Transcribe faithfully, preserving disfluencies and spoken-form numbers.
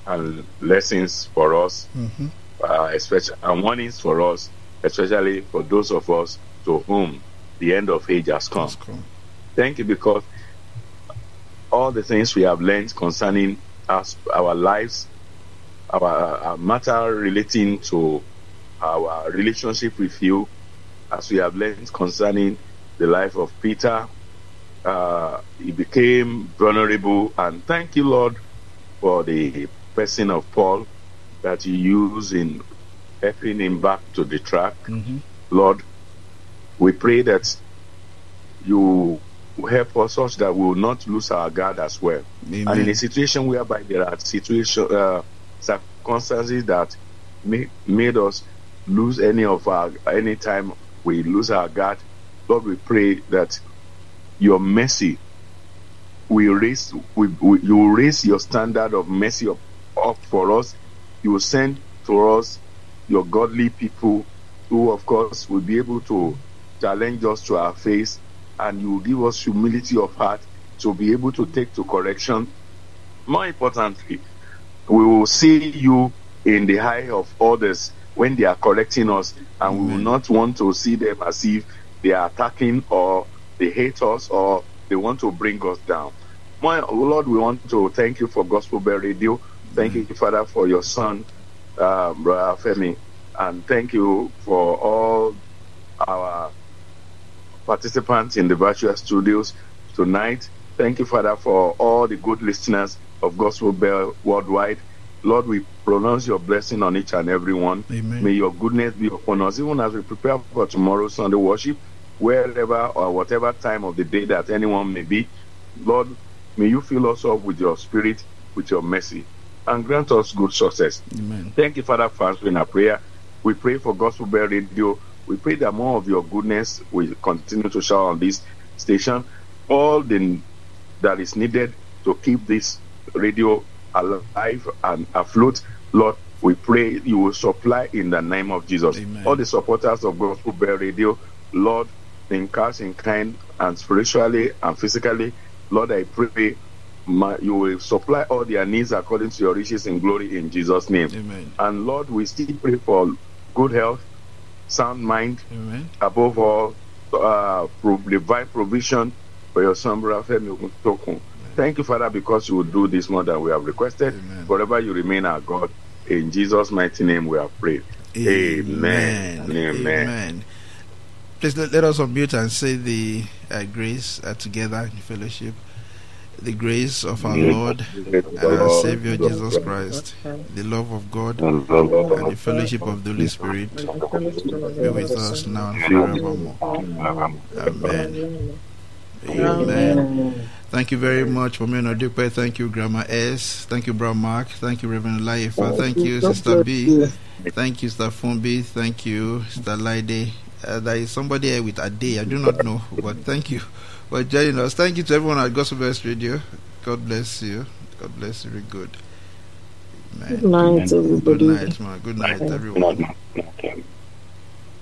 and lessons for us, Mm-hmm. uh, especially and warnings for us, especially for those of us to whom the end of age has come. That's cool. Thank you, because all the things we have learned concerning us, our lives, our, our matter relating to our relationship with you, as we have learned concerning the life of Peter, uh, he became vulnerable. And thank you, Lord, for the person of Paul that you use in helping him back to the track. Mm-hmm. Lord, we pray that you help us such that we will not lose our guard as well. Amen. And in a situation whereby there are situation, uh, circumstances that may, made us lose any of our, any time we lose our guard, Lord, we pray that your mercy will raise, we, we, you will raise your standard of mercy up, up for us. You will send to us your godly people who, of course, will be able to challenge us to our face, and you will give us humility of heart to be able to take to correction. More importantly, we will see you in the eye of others when they are correcting us, and Amen. we will not want to see them as if they are attacking or they hate us or they want to bring us down. My Lord, we want to thank you for Gospel Bell Radio. Thank Amen. you, Father, for your son, uh, Brother Femi, and thank you for all our participants in the virtual studios tonight. Thank you, Father, for all the good listeners of Gospel Bell worldwide. Lord, we pronounce your blessing on each and every one. Amen. May your goodness be upon us, even as we prepare for tomorrow's Sunday worship, wherever or whatever time of the day that anyone may be. Lord, may you fill us up with your spirit, with your mercy, and grant us good success. Amen. Thank you, Father, for answering our prayer. We pray for Gospel Bell Radio. We pray that more of your goodness will continue to shower on this station. All the that is needed to keep this radio alive and afloat, Lord, we pray you will supply in the name of Jesus. Amen. All the supporters of Gospel Bell Radio, Lord, in cash, in kind, and spiritually and physically, Lord, I pray my, you will supply all their needs according to your riches in glory in Jesus' name. Amen. And Lord, we still pray for good health, sound mind, Amen. above all, uh, pro- divine provision for your son, Brother Femi Oguntokun. Thank you, Father, because you will do this more than we have requested. Amen. Forever you remain our God. In Jesus' mighty name we have prayed. Amen. Amen. Amen. Amen. Please let, let us unmute and say the uh, grace uh, together in fellowship. The grace of our Lord and our Savior Jesus Christ, the love of God, and the fellowship of the Holy Spirit be with us now and forevermore. Amen. Amen. Thank you very much for Meno Dupe. Thank you, Grandma S. Thank you, Brother Mark. Thank you, Reverend Laifa. Thank you, Sister B. Thank you, Sister Fumbi. Thank you, Sister Laide. Uh, there is somebody here with a day. I do not know, but thank you for joining us. Thank you to everyone at Gospel Best Radio. God bless you. God bless you. Very good. Man. Good night, everybody. Good night, man. Good night, everyone.